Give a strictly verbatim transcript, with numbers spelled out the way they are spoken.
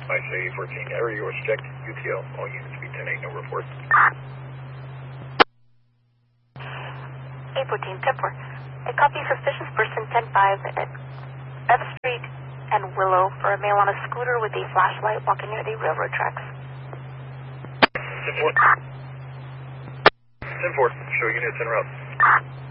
I say fourteen, area was checked, U T L, all units be ten eight, no report. eight fourteen, ten four. A copy suspicious person ten five at F Street and Willow for a male on a scooter with a flashlight walking near the railroad tracks. ten four. ten four, show units en route.